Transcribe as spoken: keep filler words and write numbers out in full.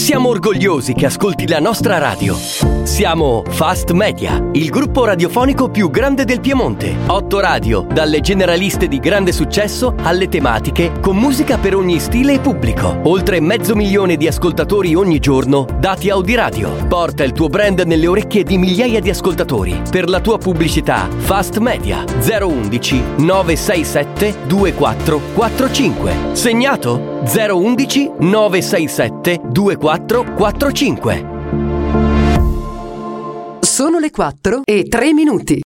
Siamo orgogliosi che ascolti la nostra radio. Siamo Fast Media, il gruppo radiofonico più grande del Piemonte. Otto radio, dalle generaliste di grande successo alle tematiche, con musica per ogni stile e pubblico. Oltre mezzo milione di ascoltatori ogni giorno, dati Audiradio. Porta il tuo brand nelle orecchie di migliaia di ascoltatori. Per la tua pubblicità, Fast Media zero undici nove sei sette due quattro quattro cinque. Segnato? zero undici nove sei sette due quattro quattro cinque. Sono le quattro e tre minuti.